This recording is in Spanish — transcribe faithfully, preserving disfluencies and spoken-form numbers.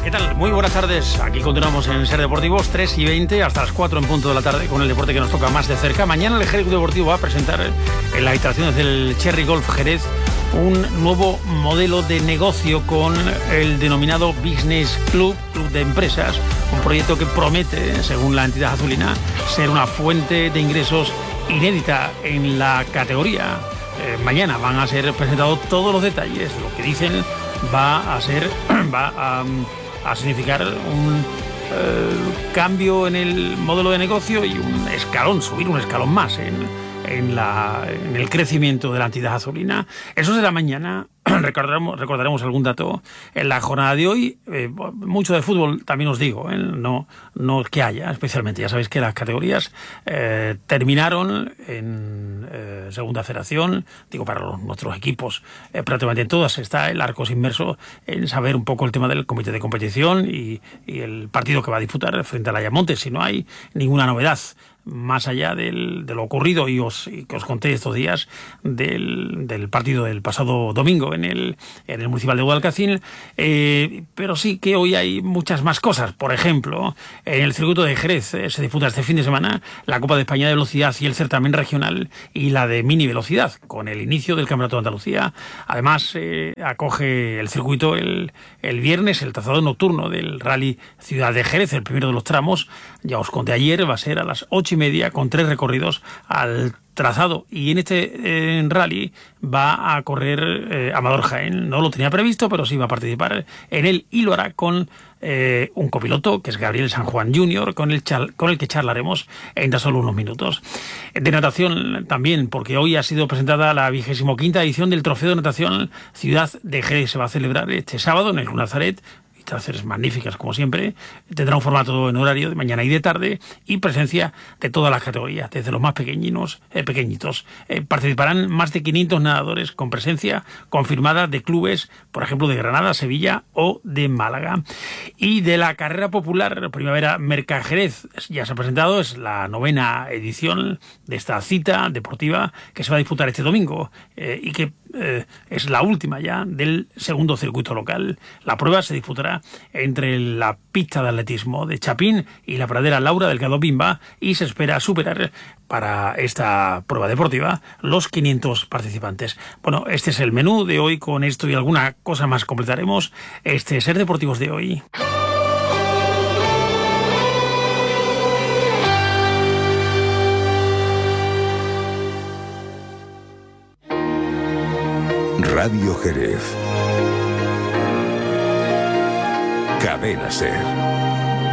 ¿Qué tal? Muy buenas tardes. Aquí continuamos en Ser Deportivos, tres y veinte, hasta las cuatro en punto de la tarde, con el deporte que nos toca más de cerca. Mañana el Jerez Deportivo va a presentar en las instalaciones del Cherry Golf Jerez un nuevo modelo de negocio con el denominado Business Club, Club de Empresas, un proyecto que promete, según la entidad azulina, ser una fuente de ingresos inédita en la categoría. Eh, mañana van a ser presentados todos los detalles. Lo que dicen va a ser, va a, a significar un eh, cambio en el modelo de negocio y un escalón, subir un escalón más en, en, la, en el crecimiento de la entidad azulina. Eso será mañana. Recordaremos, recordaremos algún dato en la jornada de hoy. Eh, mucho de fútbol también os digo, ¿eh? no, no que haya, especialmente. Ya sabéis que las categorías eh, terminaron en eh, segunda federación. Digo, para los, nuestros equipos, eh, prácticamente en todas está el arco inmerso en saber un poco el tema del comité de competición y, y el partido que va a disputar frente al Ayamonte, si no hay ninguna novedad más allá del, de lo ocurrido y, os, y que os conté estos días del, del partido del pasado domingo en el, en el Municipal de Guadalcacín, eh, pero sí que hoy hay muchas más cosas. Por ejemplo, en el circuito de Jerez eh, se disputa este fin de semana la Copa de España de Velocidad y el certamen regional y la de mini velocidad, con el inicio del Campeonato de Andalucía. Además, eh, acoge el circuito el, el viernes el trazado nocturno del Rally Ciudad de Jerez, el primero de los tramos. Ya os conté ayer, va a ser a las ocho y media con tres recorridos al trazado, y en este eh, rally va a correr eh, Amador Jaén. No lo tenía previsto, pero sí va a participar en él y lo hará con eh, un copiloto que es Gabriel San Juan junior, con el, char- con el que charlaremos en tan solo unos minutos. De natación también, porque hoy ha sido presentada la vigésimo quinta edición del Trofeo de Natación Ciudad de Jerez. Se va a celebrar este sábado en el Nazaret. Instalaciones magníficas, como siempre. Tendrá un formato en horario de mañana y de tarde y presencia de todas las categorías, desde los más pequeñinos, eh, pequeñitos. Eh, participarán más de quinientos nadadores con presencia confirmada de clubes, por ejemplo, de Granada, Sevilla o de Málaga. Y de la carrera popular Primavera Mercajerez ya se ha presentado, es la novena edición de esta cita deportiva que se va a disputar este domingo eh, y que eh, es la última ya del segundo circuito local. La prueba se disputará entre la pista de atletismo de Chapín y la pradera Laura Delgado Bimba, y se espera superar para esta prueba deportiva los quinientos participantes. Bueno, este es el menú de hoy. Con esto y alguna cosa más completaremos este Ser Deportivos de hoy. Radio Jerez. Cadena Ser.